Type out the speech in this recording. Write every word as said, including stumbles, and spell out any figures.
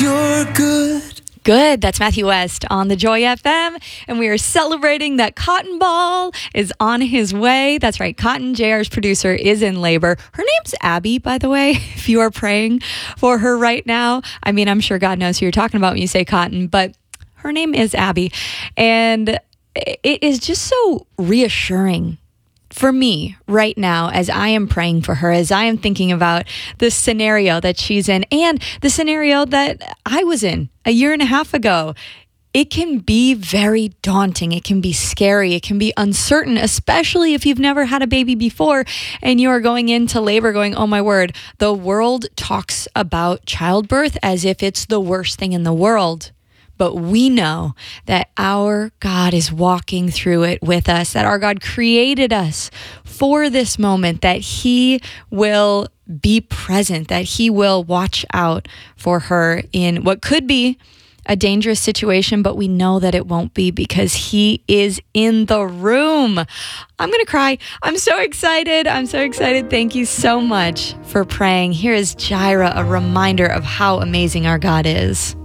you're good. Good. That's Matthew West on the Joy F M. And we are celebrating that Cotton Ball is on his way. That's right. Cotton, J R's producer, is in labor. Her name's Abby, by the way, if you are praying for her right now. I mean, I'm sure God knows who you're talking about when you say Cotton, but her name is Abby. And it is just so reassuring for me right now as I am praying for her, as I am thinking about the scenario that she's in and the scenario that I was in a year and a half ago. It can be very daunting. It can be scary. It can be uncertain, especially if you've never had a baby before and you are going into labor going, oh my word, the world talks about childbirth as if it's the worst thing in the world. But we know that our God is walking through it with us, that our God created us for this moment, that He will be present, that He will watch out for her in what could be a dangerous situation, but we know that it won't be because He is in the room. I'm going to cry. I'm so excited. I'm so excited. Thank you so much for praying. Here is Jireh, a reminder of how amazing our God is.